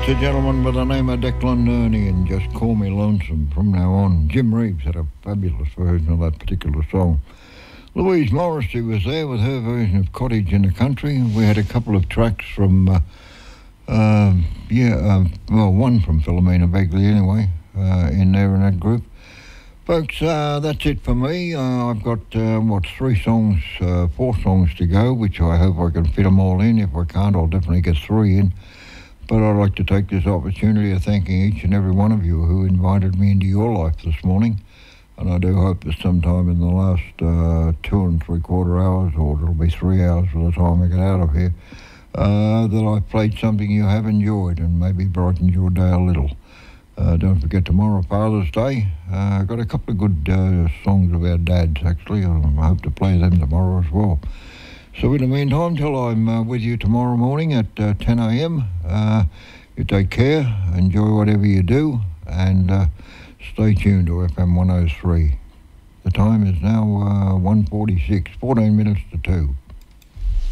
It's a gentleman by the name of Declan Nerney, and Just Call Me Lonesome from now on. Jim Reeves had a fabulous version of that particular song. Louise Morrissey was there with her version of Cottage in the Country. We had a couple of tracks from, one from Philomena Begley anyway, in there in that group. Folks, that's it for me. I've got, 4 songs to go, which I hope I can fit them all in. If I can't, I'll definitely get 3 in. But I'd like to take this opportunity of thanking each and every one of you who invited me into your life this morning. And I do hope that sometime in the last 2 3/4 hours, or it'll be 3 hours by the time I get out of here, that I've played something you have enjoyed and maybe brightened your day a little. Don't forget tomorrow, Father's Day. I've got a couple of good songs about dads, actually. I hope to play them tomorrow as well. So in the meantime, till I'm with you tomorrow morning at 10 a.m, you take care, enjoy whatever you do, and stay tuned to FM 103. The time is now 1:46, 14 minutes to 2.